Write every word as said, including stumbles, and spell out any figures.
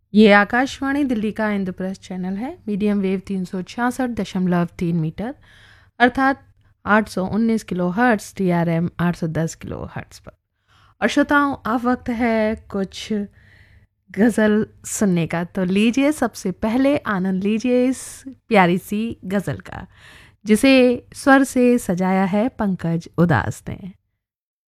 ये आकाशवाणी दिल्ली का इंद्रप्रस्थ चैनल है। मीडियम वेव तीन सौ छियासठ दशमलव तीन मीटर अर्थात आठ सौ उन्नीस kilo hertz, T R M आठ सौ दस किलो हर्ट्स पर। और श्रोताओं, अब वक्त है कुछ गज़ल सुनने का। तो लीजिए, सबसे पहले आनंद लीजिए इस प्यारी सी गज़ल का, जिसे स्वर से सजाया है पंकज उदास ने।